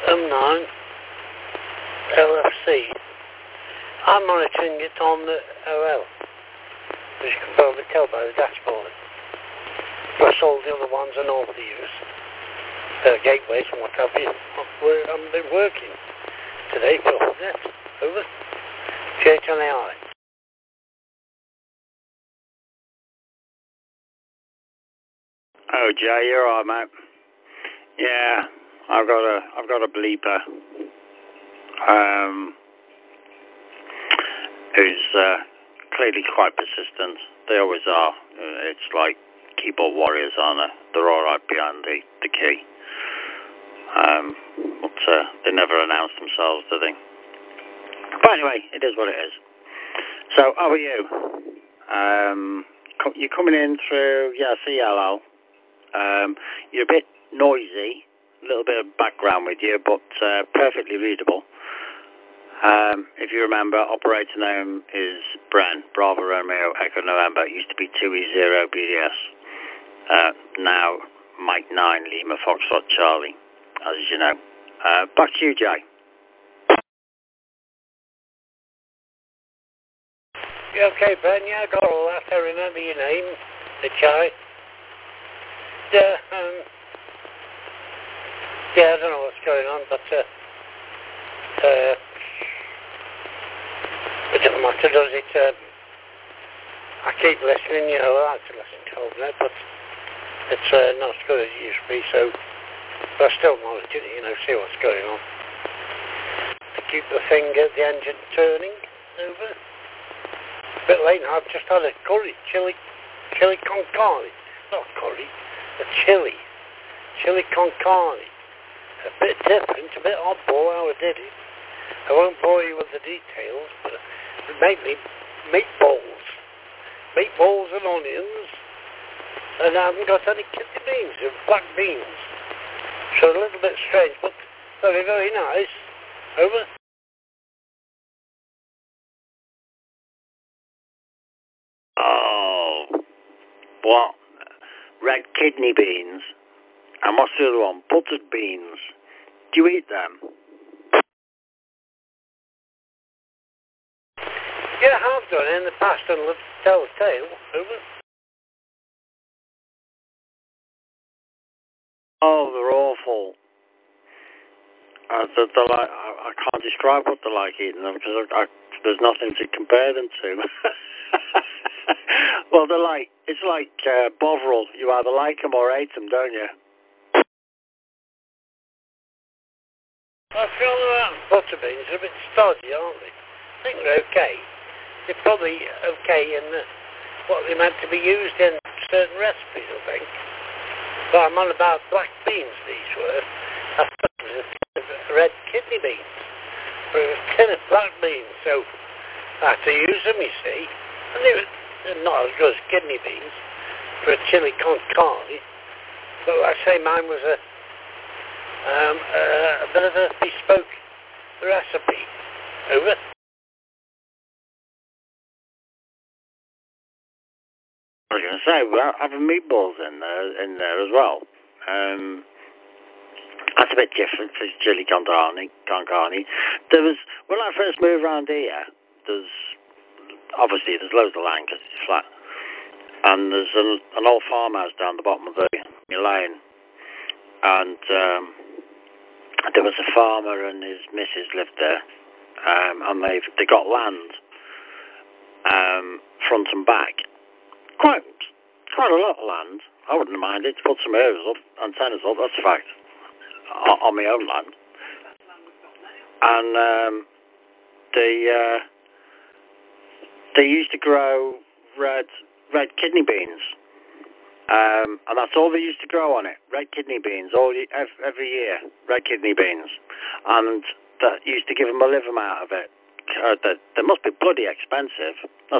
M9 LFC. I'm monitoring it on the OL, as you can probably tell by the dashboard. Plus all the other ones I normally use, gateways and what have you. I've been working today for that. Over. JHNAI. Oh, Jay, you're all right, mate. Yeah, I've got a bleeper. Who's clearly quite persistent. They always are. It's like keyboard warriors, aren't they? They're all right behind the key. But they never announce themselves, do they? But anyway, it is what it is. So, how are you? You're coming in through, CLL. You're a bit noisy, a little bit of background with you, but perfectly readable. If you remember, operator name is Bren, Bravo Romeo Echo November. It used to be 2E0 BDS. Now Mike 9 Lima Foxtrot Charlie, as you know. Back to you, Jay. You okay, Ben? Yeah, I got all that. I remember your name, the Chai. Yeah, I don't know what's going on, but it doesn't matter, does it? I keep listening, you know, I like to listen to all that, but it's not as good as it used to be, so I still monitor it, you know, see what's going on. To keep the the engine turning over. A bit late now, I've just had a chili con carne. Not curry, a chili con carne. A bit different, a bit oddball how I did it. I won't bore you with the details, but it made me meatballs and onions, and I haven't got any kidney beans, black beans. So a little bit strange, but very, very nice. Over. Oh, what? Red kidney beans. And what's the other one? Buttered beans. Do you eat them? Yeah, I have done it in the past and lived to tell the tale. Over. Oh, they're awful. They're like, I can't describe what they're like eating them because there's nothing to compare them to. Well, it's like Bovril. You either like them or hate them, don't you? I feel that butter beans are a bit stodgy, aren't they? I think they're okay. They're probably okay in what they're meant to be used in certain recipes, I think. But I'm on about black beans, these were. I thought it was a tin of red kidney beans. But it was a tin of black beans, so I had to use them, you see. And they're not as good as kidney beans for a chili con carne. But like I say, mine was a bit of a bespoke recipe. Over. I was going to say, we're having meatballs in there as well. That's a bit different for chili con carne. There was, when I first moved around here, there's loads of land because it's flat. And there's an old farmhouse down the bottom of the lane. And there was a farmer and his missus lived there. And they got land front and back. Quite a lot of land. I wouldn't mind it to put some antennas up, that's a fact. On my own land. And they used to grow red kidney beans. And that's all they used to grow on it. Red kidney beans every year. Red kidney beans. And that used to give them a liver out of it. They must be bloody expensive.